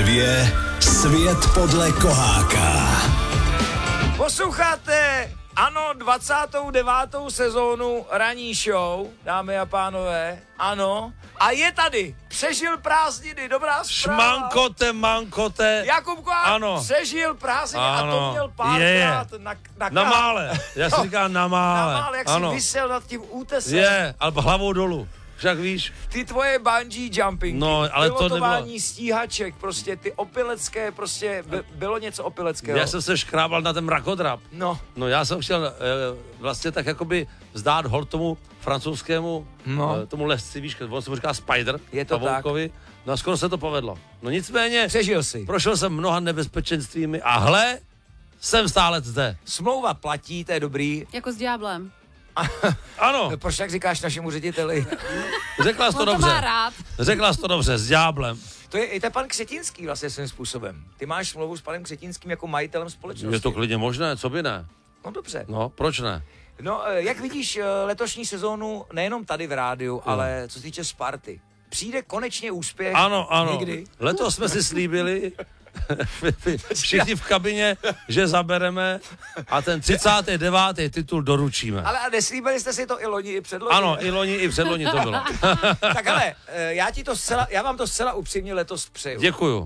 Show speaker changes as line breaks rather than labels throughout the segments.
2. Svět podle Koháka.
Posloucháte, ano, 29. sezónu ranní show, dámy a pánové, ano. A je tady, přežil prázdniny, dobrá zpráva.
Mankote.
Jakub Kohák
ano.
přežil prázdniny
ano.
a to měl párkrát
na mále. Já si říkám na mále.
Na mále, jak
ano.
jsi visel nad tím útesem.
Je, ale hlavou dolů. Však víš.
Ty tvoje bungee jumping,
no, ale to
pilotování stíhaček, prostě ty opilecké, prostě bylo něco opileckého.
Já jsem se škrábal na ten mrakodrap.
No.
No já jsem chtěl vlastně tak jakoby vzdát hold tomu francouzskému, tomu lesci, víš, on se mu říká Spider,
je to
Pavoukovi. Tak. No a skoro se to povedlo. No nicméně.
Přežil jsi.
Prošel jsem mnoha nebezpečenstvími a hle, jsem stále zde.
Smlouva platí, to je dobrý.
Jako s ďáblem.
Ano.
No, proč tak říkáš našemu řediteli?
Řekla jsi to dobře.
To má rád.
Řekla jsi to dobře, s ďáblem.
To je pan Křetínský vlastně svým způsobem. Ty máš smlouvu s panem Křetínským jako majitelem společnosti.
Je to klidně možné, co by ne?
No dobře.
No, proč ne?
No, jak vidíš letošní sezónu nejenom tady v rádiu, ale co se týče Sparty. Přijde konečně úspěch.
Ano.
Někdy.
Letos jsme si slíbili, všichni v kabině, že zabereme a ten 39. titul doručíme.
Ale a neslíbili jste si to i loni, i předloni?
Ano, i loni, i předloni to bylo.
Tak ale, já vám to zcela upřímně letos přeju.
Děkuju.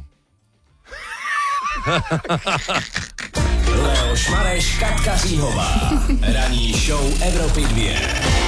Leoš Mareš, Katka Říhová. Ranní show Evropy 2.